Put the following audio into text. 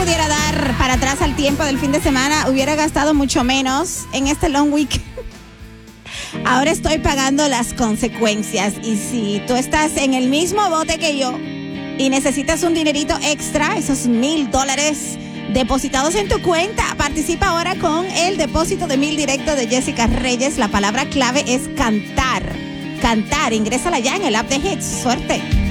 pudiera dar para atrás al tiempo del fin de semana, hubiera gastado mucho menos en este long week. Ahora estoy pagando las consecuencias. Y si tú estás en el mismo bote que yo y necesitas un dinerito extra, esos $1,000 depositados en tu cuenta, participa ahora con el depósito de 1,000 directo de Jessica Reyes. La palabra clave es cantar. Cantar. Ingrésala ya en el app de Hits. Suerte.